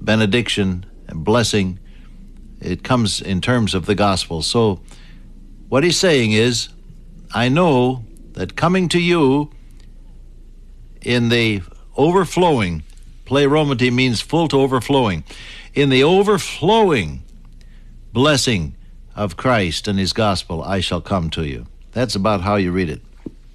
benediction and blessing, it comes in terms of the gospel. So what he's saying is, I know that coming to you in the overflowing, pleromati means full to overflowing, in the overflowing blessing of Christ and his gospel, I shall come to you. That's about how you read it.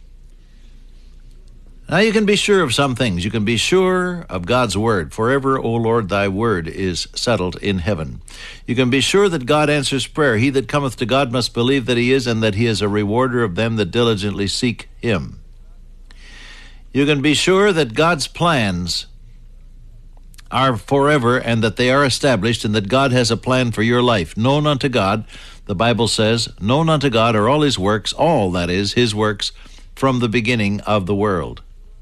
Now you can be sure of some things. You can be sure of God's word. Forever, O Lord, thy word is settled in heaven. You can be sure that God answers prayer. He that cometh to God must believe that he is, and that he is a rewarder of them that diligently seek him. You can be sure that God's plans are forever, and that they are established, and that God has a plan for your life. Known unto God, the Bible says, known unto God are all his works, all, that is, his works, from the beginning of the world.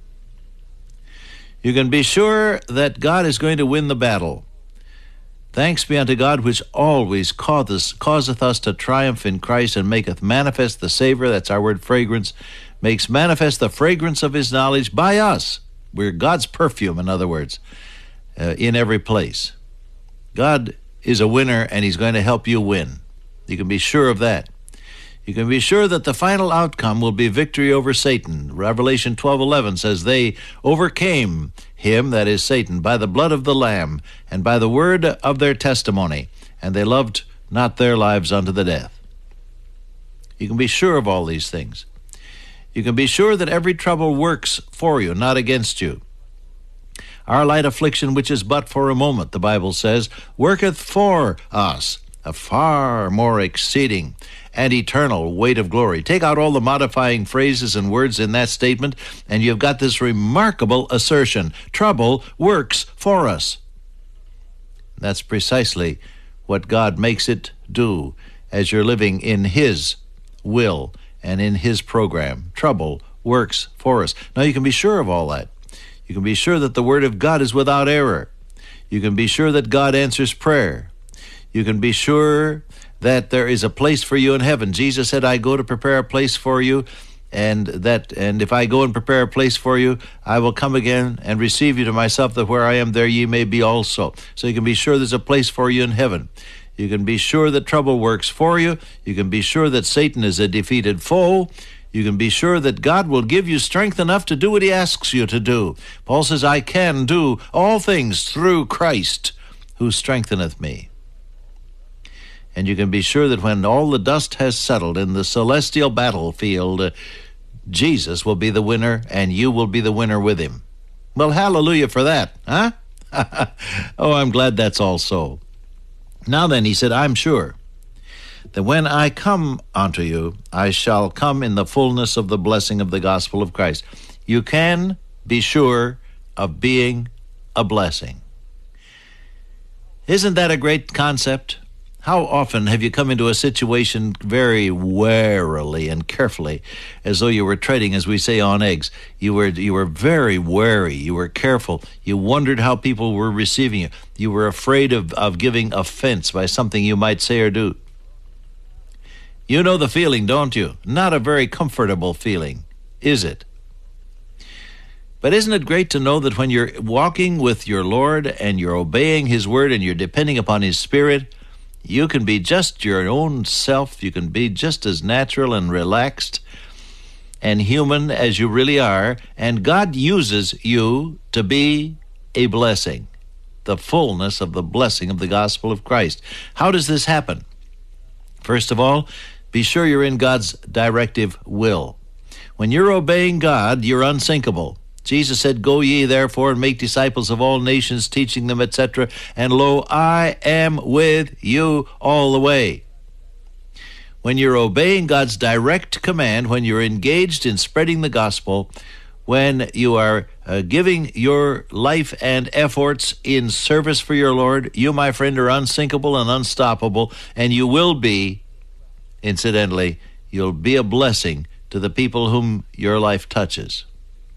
You can be sure that God is going to win the battle. Thanks be unto God, which always causeth us to triumph in Christ, and maketh manifest the savor, that's our word fragrance, makes manifest the fragrance of his knowledge by us. We're God's perfume, in other words, in every place. God is a winner, and he's going to help you win. You can be sure of that. You can be sure that the final outcome will be victory over Satan. Revelation 12:11 says, they overcame him, that is Satan, by the blood of the Lamb, and by the word of their testimony, and they loved not their lives unto the death. You can be sure of all these things. You can be sure that every trouble works for you, not against you. Our light affliction, which is but for a moment, the Bible says, worketh for us a far more exceeding and eternal weight of glory. Take out all the modifying phrases and words in that statement, and you've got this remarkable assertion. Trouble works for us. That's precisely what God makes it do as you're living in his will and in his program. Trouble works for us. Now you can be sure of all that. You can be sure that the word of God is without error. You can be sure that God answers prayer. You can be sure that there is a place for you in heaven. Jesus said, I go to prepare a place for you, and if I go and prepare a place for you, I will come again and receive you to myself, that where I am, there ye may be also. So you can be sure there's a place for you in heaven. You can be sure that trouble works for you. You can be sure that Satan is a defeated foe. You can be sure that God will give you strength enough to do what he asks you to do. Paul says, I can do all things through Christ who strengtheneth me. And you can be sure that when all the dust has settled in the celestial battlefield, Jesus will be the winner, and you will be the winner with him. Well, hallelujah for that, huh? Oh, I'm glad that's all so. Now then, he said, I'm sure that when I come unto you, I shall come in the fullness of the blessing of the gospel of Christ. You can be sure of being a blessing. Isn't that a great concept? How often have you come into a situation very warily and carefully, as though you were treading, as we say, on eggs? You were very wary. You were careful. You wondered how people were receiving you. You were afraid of giving offense by something you might say or do. You know the feeling, don't you? Not a very comfortable feeling, is it? But isn't it great to know that when you're walking with your Lord and you're obeying his word and you're depending upon his Spirit, you can be just your own self. You can be just as natural and relaxed and human as you really are, and God uses you to be a blessing, the fullness of the blessing of the gospel of Christ. How does this happen? First of all, be sure you're in God's directive will. When you're obeying God, you're unsinkable. Jesus said, go ye therefore and make disciples of all nations, teaching them, etc. And lo, I am with you all the way. When you're obeying God's direct command, when you're engaged in spreading the gospel, when you are giving your life and efforts in service for your Lord, you, my friend, are unsinkable and unstoppable, and you will be, incidentally, you'll be a blessing to the people whom your life touches.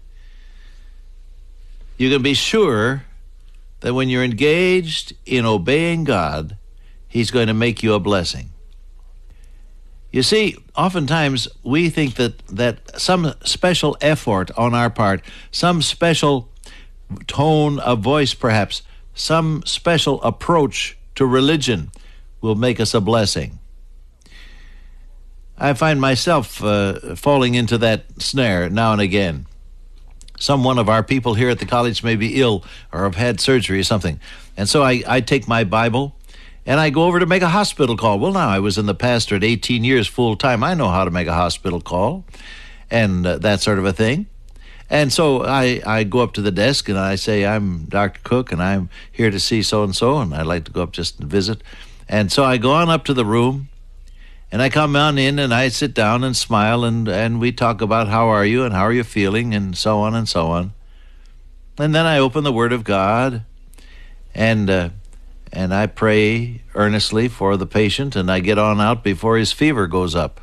You can be sure that when you're engaged in obeying God, he's going to make you a blessing. You see, oftentimes we think that some special effort on our part, some special tone of voice perhaps, some special approach to religion will make us a blessing. I find myself falling into that snare now and again. Some one of our people here at the college may be ill or have had surgery or something. And so I take my Bible and I go over to make a hospital call. Well, now, I was in the pastorate 18 years full time. I know how to make a hospital call and that sort of a thing. And so I go up to the desk and I say, I'm Dr. Cook and I'm here to see so-and-so, and I'd like to go up just and visit. And so I go on up to the room and I come on in and I sit down and smile and we talk about how are you and how are you feeling and so on and so on. And then I open the Word of God and I pray earnestly for the patient, and I get on out before his fever goes up.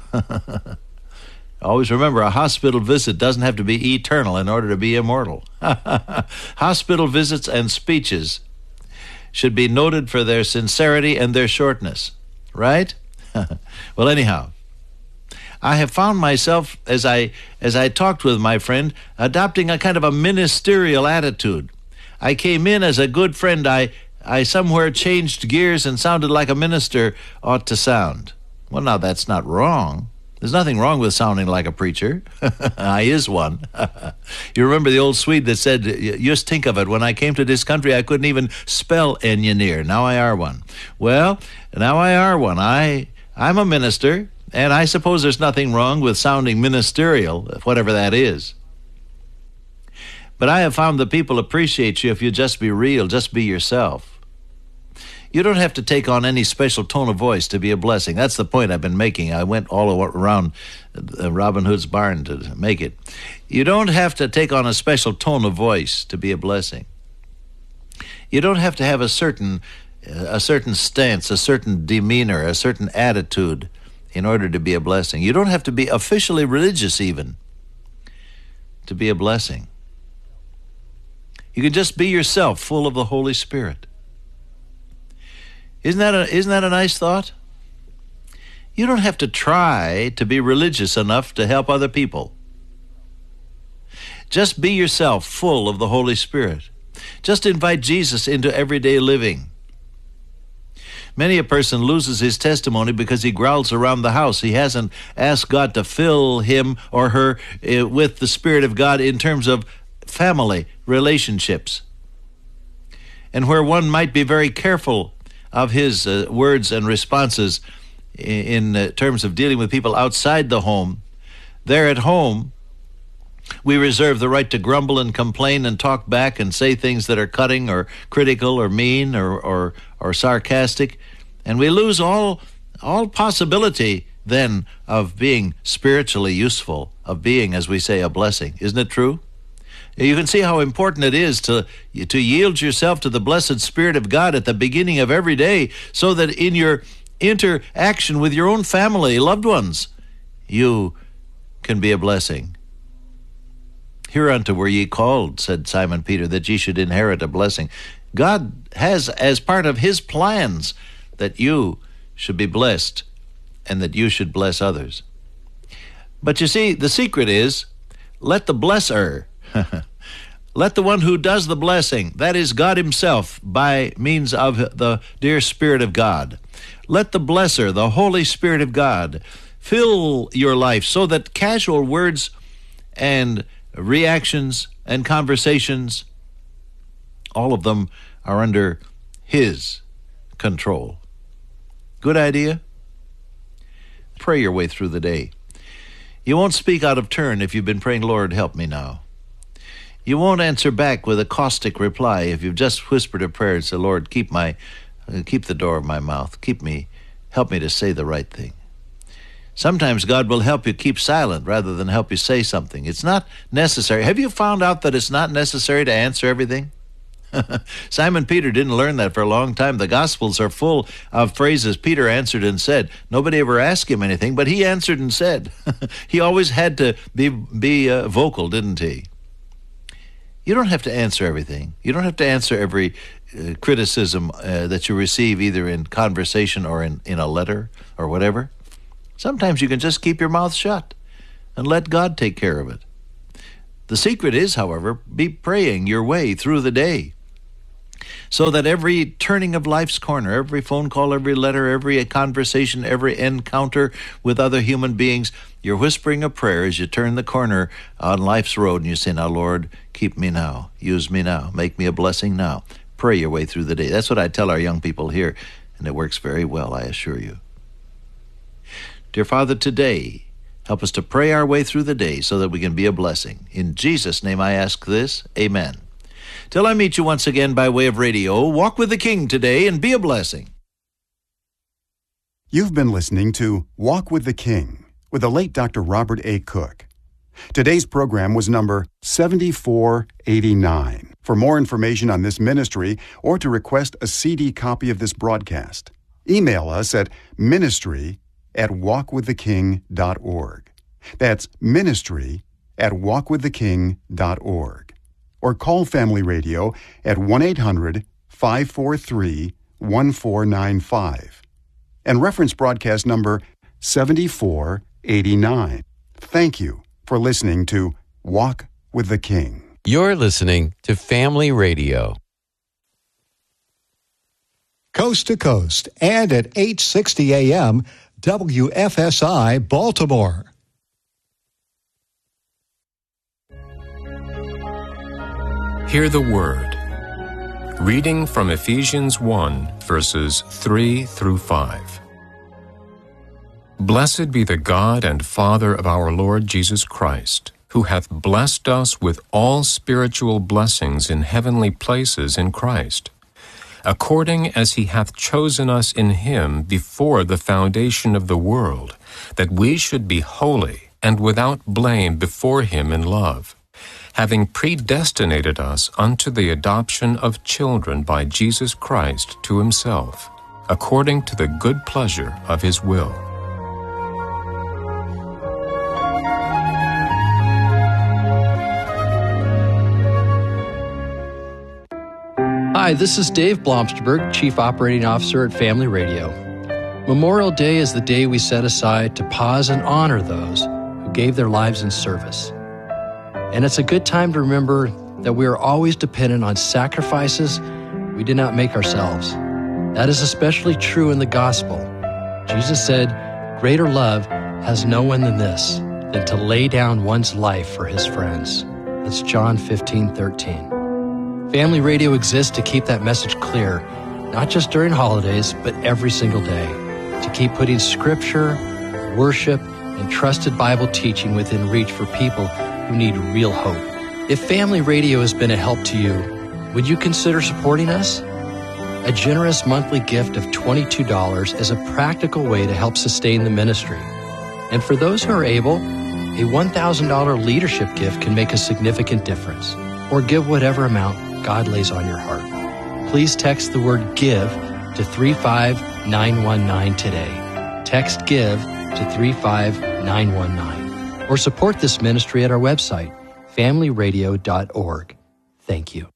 Always remember, a hospital visit doesn't have to be eternal in order to be immortal. Hospital visits and speeches should be noted for their sincerity and their shortness, right? Well, anyhow, I have found myself, as I talked with my friend, adopting a kind of a ministerial attitude. I came in as a good friend. I somewhere changed gears and sounded like a minister ought to sound. Well, now, that's not wrong. There's nothing wrong with sounding like a preacher. I is one. You remember the old Swede that said, just think of it, when I came to this country, I couldn't even spell engineer. Now I are one. Well, now I are one. I'm a minister, and I suppose there's nothing wrong with sounding ministerial, whatever that is. But I have found that people appreciate you if you just be real, just be yourself. You don't have to take on any special tone of voice to be a blessing. That's the point I've been making. I went all around Robin Hood's barn to make it. You don't have to take on a special tone of voice to be a blessing. You don't have to have a certain stance, a certain demeanor, a certain attitude in order to be a blessing. You don't have to be officially religious even to be a blessing. You can just be yourself, full of the Holy Spirit. Isn't that a nice thought? You don't have to try to be religious enough to help other people. Just be yourself, full of the Holy Spirit. Just invite Jesus into everyday living. Many a person loses his testimony because he growls around the house. He hasn't asked God to fill him or her with the Spirit of God in terms of family relationships. And where one might be very careful of his words and responses in terms of dealing with people outside the home, there at home, we reserve the right to grumble and complain and talk back and say things that are cutting or critical or mean or sarcastic, and we lose all possibility then of being spiritually useful, of being, as we say, a blessing. Isn't it true? You can see how important it is to yield yourself to the blessed Spirit of God at the beginning of every day, so that in your interaction with your own family, loved ones, you can be a blessing. Hereunto were ye called, said Simon Peter, that ye should inherit a blessing. God has as part of his plans that you should be blessed and that you should bless others. But you see, the secret is, let the blesser, let the one who does the blessing, that is God himself by means of the dear Spirit of God, let the blesser, the Holy Spirit of God, fill your life so that casual words and reactions and conversations, all of them are under his control. Good idea? Pray your way through the day. You won't speak out of turn if you've been praying, Lord, help me now. You won't answer back with a caustic reply if you've just whispered a prayer and said, Lord, keep the door of my mouth. Help me to say the right thing. Sometimes God will help you keep silent rather than help you say something. It's not necessary. Have you found out that it's not necessary to answer everything? Simon Peter didn't learn that for a long time. The Gospels are full of phrases Peter answered and said. Nobody ever asked him anything, but he answered and said. He always had to be vocal, didn't he? You don't have to answer everything. You don't have to answer every criticism that you receive, either in conversation or in a letter or whatever. Sometimes you can just keep your mouth shut and let God take care of it. The secret is, however, be praying your way through the day. so that every turning of life's corner, every phone call, every letter, every conversation, every encounter with other human beings, you're whispering a prayer as you turn the corner on life's road and you say, now, Lord, keep me now, use me now, make me a blessing now. Pray your way through the day. That's what I tell our young people here, and it works very well, I assure you. Dear Father, today, help us to pray our way through the day so that we can be a blessing. In Jesus' name I ask this, amen. Till I meet you once again by way of radio, walk with the King today and be a blessing. You've been listening to Walk with the King with the late Dr. Robert A. Cook. Today's program was number 7489. For more information on this ministry or to request a CD copy of this broadcast, email us at ministry@walkwiththeking.org. That's ministry@walkwiththeking.org. Or call Family Radio at 1-800-543-1495 and reference broadcast number 7489. Thank you for listening to Walk with the King. You're listening to Family Radio. Coast to coast and at 8:60 a.m., WFSI Baltimore. Hear the Word. Reading from Ephesians 1, verses 3 through 5. Blessed be the God and Father of our Lord Jesus Christ, who hath blessed us with all spiritual blessings in heavenly places in Christ, according as he hath chosen us in him before the foundation of the world, that we should be holy and without blame before him in love, having predestinated us unto the adoption of children by Jesus Christ to himself, according to the good pleasure of his will. Hi, this is Dave Blomsterberg, Chief Operating Officer at Family Radio. Memorial Day is the day we set aside to pause and honor those who gave their lives in service. And it's a good time to remember that we are always dependent on sacrifices we did not make ourselves. That is especially true in the gospel. Jesus said, "Greater love has no one than this, than to lay down one's life for his friends." That's John 15:13. Family Radio exists to keep that message clear, not just during holidays, but every single day, to keep putting scripture, worship, and trusted Bible teaching within reach for people who need real hope. If Family Radio has been a help to you, would you consider supporting us? A generous monthly gift of $22 is a practical way to help sustain the ministry. And for those who are able, a $1,000 leadership gift can make a significant difference. Or give whatever amount God lays on your heart. Please text the word GIVE to 35919 today. Text GIVE to 35919. Or support this ministry at our website, familyradio.org. Thank you.